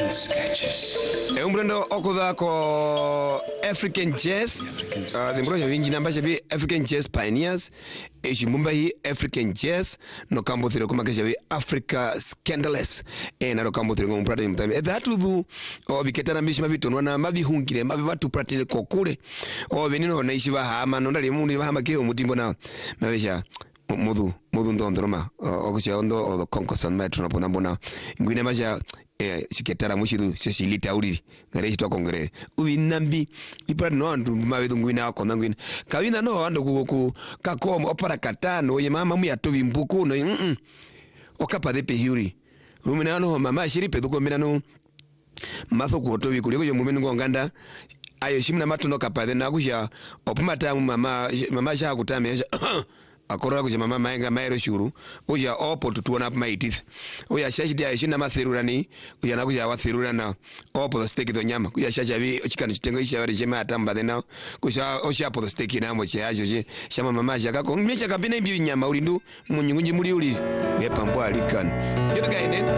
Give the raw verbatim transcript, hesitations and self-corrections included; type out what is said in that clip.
African sketches. E un brando okuda ko African Jazz. Uh, Zimbro ya wingi namba shabi African Jazz Pioneers. E shimbumba hii African Jazz. No kambo thiro kuma keshabi Africa Scandalous. E na no kambo thiro kuma mprata mtami. E dhatu dhu. O viketana mishi mavito. Nwana mavi hungile. Mavi watu pratile kokule. O venino na ishi wahama. Nondali mundi wahama keo mutimbo na. Mavisha. Mudhu. Mudhu ndo ndoroma. Okusia ondo o konkosan metro na pona mbona. Ngwine maja. Eh siketara mushidu sesilita uriri ngare to kongere uinambi ipa no andu mabedu ngwina akona ngwina kawina no ando ku kakom opara katano ye mama mu yatovi mbuku no mm okapa de pehuri rumina no mama shiri peduko mina no matho ku otovi kuliko yo mumeni ngonganda ayo shimna matuno kapade na kusha opumata mama mama sha kutame akora kuja mama maenga maero shuru uja opo tutuona pa maitith uja shashidi ya shina mathirura ni uja nakuja wathirura na opo the steak do nyama uja shaja vi chikana chitengo isha wari jema atamba dena kusha osha opo the steak na mo che ajo je shama mama shaka ko mmecha kabina imbi nyama ulindu munyungunji muri uli yepa mbwa alikan yoga ine